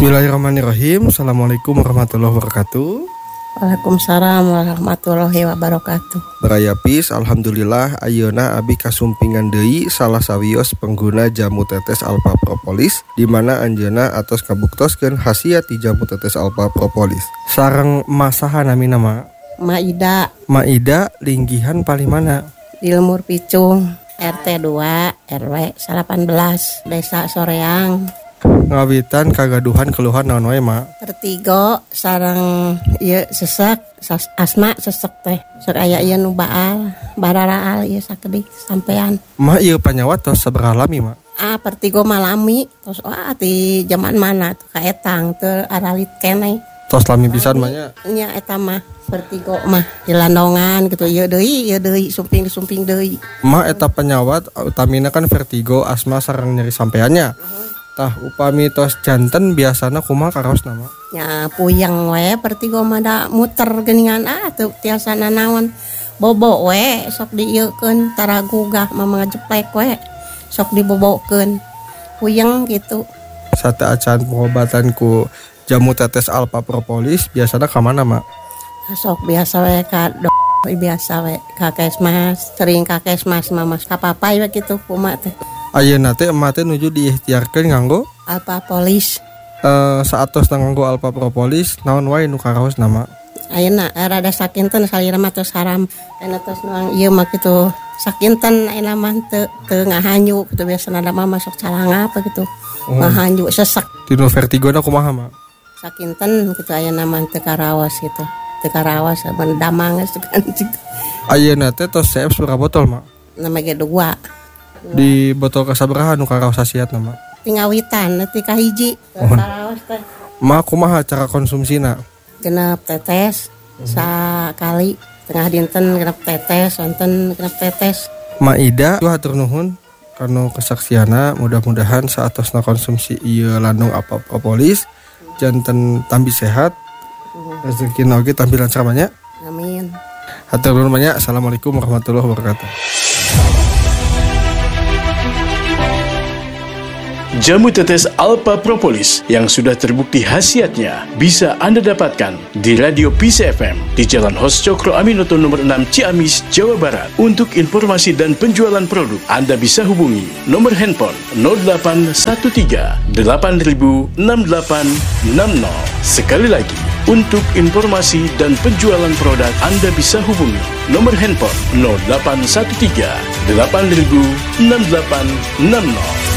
Bismillahirrahmanirrahim. Assalamualaikum warahmatullahi wabarakatuh. Waalaikumsalam warahmatullahi wabarakatuh. Barayapis, alhamdulillah ayeuna abi kasumpingan deui salah sawios pengguna jamu tetes Alpha Propolis di mana anjeunna atos kabuktoskeun khasiat ti jamu tetes Alpha Propolis. Sareng masaha nami nama Maida linggihan paling mana? Di Lemur Picung, RT 2 RW 18 Desa Soreang. Ngawitan kagaduhan keluhan naon wae ma? Vertigo sareng ieu sesek, asma sesek teh. Sok aya ieu nu baal, bararaal ieu sakedik sampean. Ma ieu panyawat tos sabaraha lami ma? Vertigo malami, tos ti zaman mana tuh kaetang teu aralit keneh. Tos lami pisan mah nya? Nya eta mah vertigo mah dilandongan gitu ieu deui sumping deui. Ma eta penyawat utamina kan vertigo, asma sareng nyeri sampeannya. Tah upami tos janten biasana kumaha karaos nama? Ya puyeng we vertigo mah da muter geuningan teu tiasa nanaon. Bobo we sok dieukeun tara gugah mah ngajeplek we. Sok dibobokeun. Puyeng gitu. Sateacan pengobatan ku jamu tetes Alpha Propolis biasana ka mana mak? Sok biasa we ka biasa we ka Kesmas, sering ka Kesmas mah ka papai we kitu kumaha teh. Ayeuna teh emak teh nuju diikhtiarkeun nganggo Alpha Propolis. Saatos nganggo Alpha Propolis naon wae nu karaos nama? Ayeuna rada sakinten salira mah tos haram. Aya tos nuang ieu mah kitu sakinten ayeuna mah teu ngahanyu kitu biasana da mah masuk calanga apa gitu. Ngahanyu sesek. Dinu vertigona kumaha mak? Sakinten kitu ayeuna mah teu karaos gitu. Teu karaos ban damang geus kan. Ayeuna teh tos CF sabaraha botol mak? Nama ge 2. Di botol kasabaraha nu karaos hasiat nama? Tingawitan neuti kahiji karaos teh. Ma kumaha cara konsumsina? Genep tetes sakali tengah dinten genep tetes, sonten genep tetes. Maida hatur nuhun karena kesaksiana, mudah-mudahan saatosna konsumsi ieu landung Alpha Propolis janten tambi sehat. Rezekina oge tambi lancar banyak. Amin. Hatur nuhun banyak. Assalamualaikum warahmatullahi wabarakatuh. Jamu tetes Alpha Propolis yang sudah terbukti khasiatnya bisa Anda dapatkan di Radio Peace FM di Jalan Hos Cokro Aminoto nomor 6 Ciamis, Jawa Barat. Untuk informasi dan penjualan produk, Anda bisa hubungi nomor handphone 0813 8000 6860. Sekali lagi, untuk informasi dan penjualan produk, Anda bisa hubungi nomor handphone 0813 8000 6860.